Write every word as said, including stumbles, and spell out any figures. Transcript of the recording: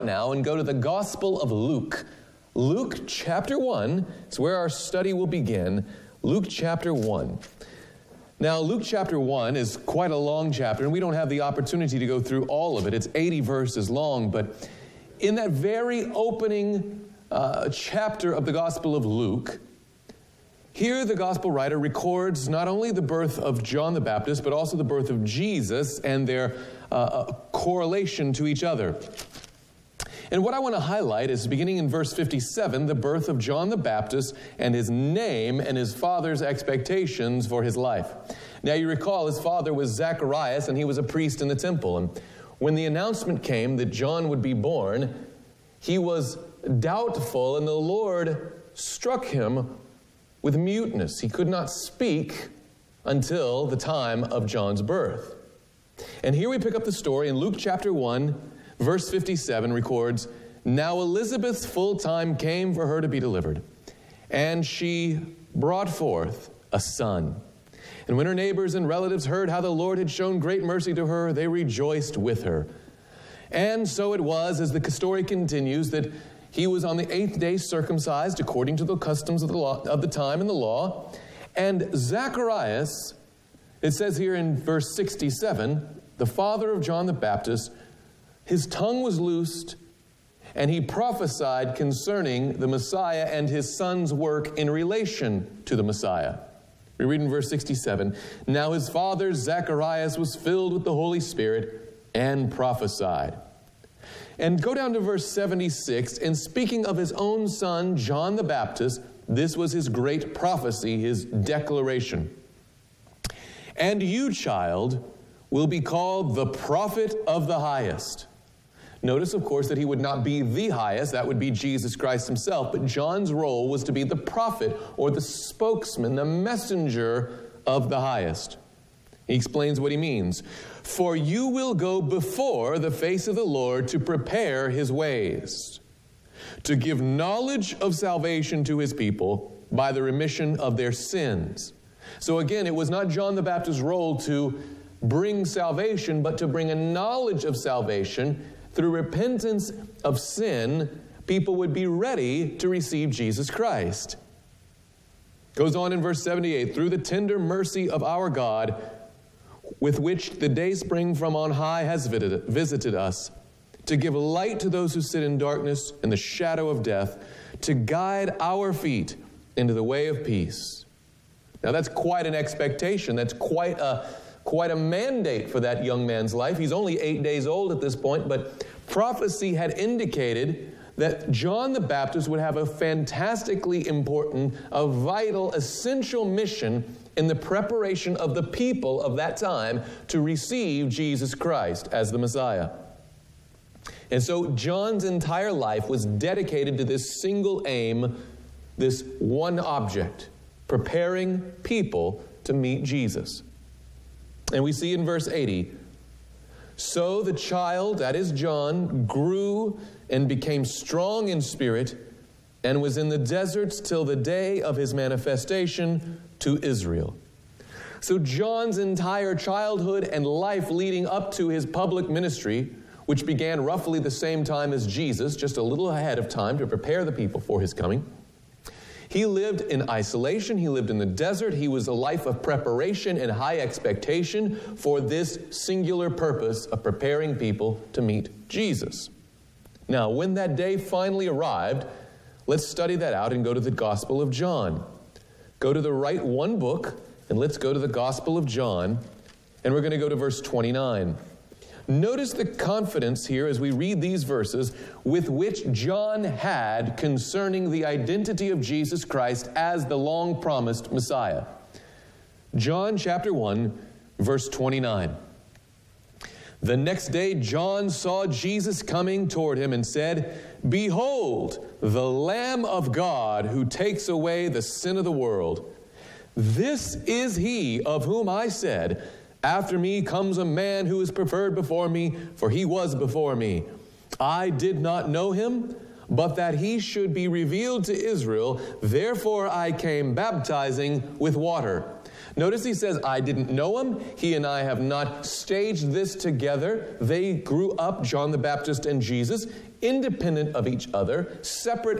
now and go to the Gospel of Luke. Luke chapter one is where our study will begin. Luke chapter one. Now, Luke chapter one is quite a long chapter, and we don't have the opportunity to go through all of it. It's eighty verses long, but in that very opening uh, chapter of the Gospel of Luke, here the Gospel writer records not only the birth of John the Baptist, but also the birth of Jesus and their uh, correlation to each other. And what I want to highlight is, beginning in verse fifty-seven, the birth of John the Baptist and his name and his father's expectations for his life. Now you recall his father was Zacharias, and he was a priest in the temple. And when the announcement came that John would be born, he was doubtful, and the Lord struck him with muteness. He could not speak until the time of John's birth. And here we pick up the story in Luke chapter one, verse fifty-seven records, "Now Elizabeth's full time came for her to be delivered, and she brought forth a son. And when her neighbors and relatives heard how the Lord had shown great mercy to her, they rejoiced with her. And so it was, as the story continues, that he was on the eighth day circumcised according to the customs of the law, of the time in the law. And Zacharias," it says here in verse sixty-seven, "the father of John the Baptist, his tongue was loosed, and he prophesied concerning the Messiah and his son's work in relation to the Messiah." We read in verse sixty-seven, "Now his father Zacharias was filled with the Holy Spirit and prophesied." And go down to verse seventy-six, and speaking of his own son, John the Baptist, this was his great prophecy, his declaration. "And you, child, will be called the prophet of the highest." Notice, of course, that he would not be the highest. That would be Jesus Christ himself. But John's role was to be the prophet or the spokesman, the messenger of the highest. He explains what he means. "For you will go before the face of the Lord to prepare his ways, to give knowledge of salvation to his people by the remission of their sins." So again, it was not John the Baptist's role to bring salvation, but to bring a knowledge of salvation. Through repentance of sin, people would be ready to receive Jesus Christ. Goes on in verse seventy-eight, "Through the tender mercy of our God, with which the dayspring from on high has visited us, to give light to those who sit in darkness and the shadow of death, to guide our feet into the way of peace." Now that's quite an expectation. That's quite a Quite a mandate for that young man's life. He's only eight days old at this point, but prophecy had indicated that John the Baptist would have a fantastically important, a vital, essential mission in the preparation of the people of that time to receive Jesus Christ as the Messiah. And so John's entire life was dedicated to this single aim, this one object, preparing people to meet Jesus. And we see in verse eighty, "So the child," that is John, "grew and became strong in spirit and was in the deserts till the day of his manifestation to Israel." So John's entire childhood and life leading up to his public ministry, which began roughly the same time as Jesus, just a little ahead of time to prepare the people for his coming, he lived in isolation. He lived in the desert. He was a life of preparation and high expectation for this singular purpose of preparing people to meet Jesus. Now, when that day finally arrived, let's study that out and go to the Gospel of John. Go to the right one book, and let's go to the Gospel of John, and we're going to go to verse twenty-nine. Notice the confidence here as we read these verses with which John had concerning the identity of Jesus Christ as the long-promised Messiah. John chapter one, verse twenty-nine. "The next day John saw Jesus coming toward him and said, 'Behold, the Lamb of God who takes away the sin of the world. This is he of whom I said, After me comes a man who is preferred before me, for he was before me. I did not know him, but that he should be revealed to Israel. Therefore I came baptizing with water. Notice he says, I didn't know him. He and I have not staged this together. They grew up, John the Baptist and Jesus, independent of each other, separate